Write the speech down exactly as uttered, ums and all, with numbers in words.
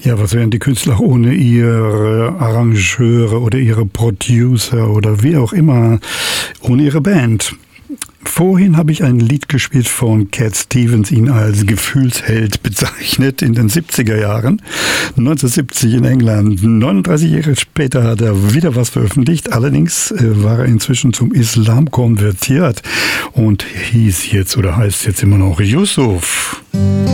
Ja, was wären die Künstler ohne ihre Arrangeure oder ihre Producer oder wie auch immer, ohne ihre Band? Vorhin habe ich ein Lied gespielt von Cat Stevens, ihn als Gefühlsheld bezeichnet in den siebziger Jahren. neunzehnhundertsiebzig in England. neununddreißig Jahre später hat er wieder was veröffentlicht. Allerdings äh, war er inzwischen zum Islam konvertiert und hieß jetzt oder heißt jetzt immer noch Yusuf.